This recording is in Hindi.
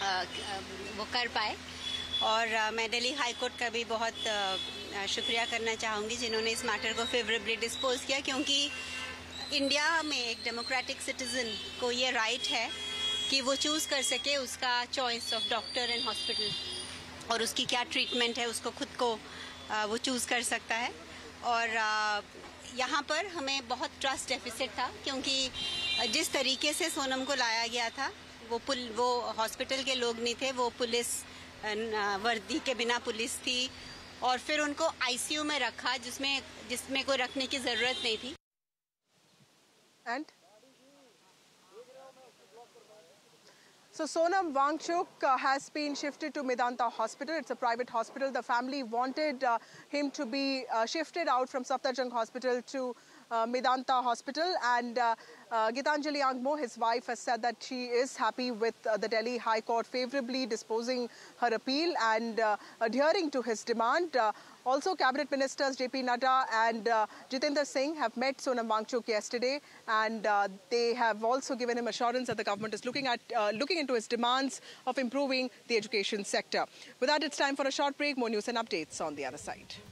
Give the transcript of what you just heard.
वो कर पाए। और मैं दिल्ली हाई कोर्ट का भी बहुत शुक्रिया करना चाहूँगी जिन्होंने इस मैटर को फेवरेबली डिस्पोज किया, क्योंकि इंडिया में एक डेमोक्रेटिक सिटीजन को ये राइट है कि वो चूज़ कर सके उसका choice of doctor and hospital, और उसकी क्या ट्रीटमेंट है उसको खुद को वो चूज़ कर सकता है। और यहाँ पर हमें बहुत ट्रस्ट डेफिसिट था, क्योंकि जिस तरीके से सोनम को लाया गया था वो हॉस्पिटल के लोग नहीं थे, वो पुलिस वर्दी के बिना पुलिस थी, और फिर उनको आईसीयू में रखा जिसमें कोई रखने की ज़रूरत नहीं थी। So Sonam Wangchuk has been shifted to Medanta Hospital. It's a private hospital. The family wanted him to be shifted out from Safdarjung Hospital to Medanta Hospital, and Gitanjali Angmo, his wife, has said that she is happy with the Delhi High Court favorably disposing her appeal and adhering to his demand. Also, Cabinet Ministers JP Nadda and Jitendra Singh have met Sonam Wangchuk yesterday, and they have also given him assurance that the government is looking into his demands of improving the education sector. With that, it's time for a short break. More news and updates on the other side.